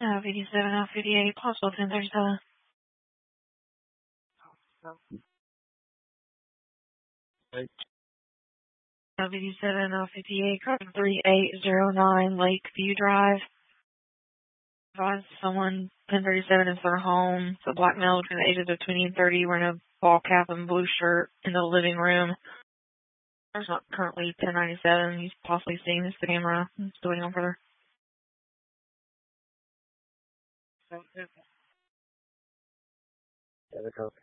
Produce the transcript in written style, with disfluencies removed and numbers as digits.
57 L 58, possible 1037. L57 L 58, carbon 3809 Lakeview Drive. Advise someone 1037 in their home. It's a black male between the ages of 20 and 30 wearing a ball cap and blue shirt in the living room. There's not currently 1097. He's possibly seeing this camera. Still waiting on further. Yeah,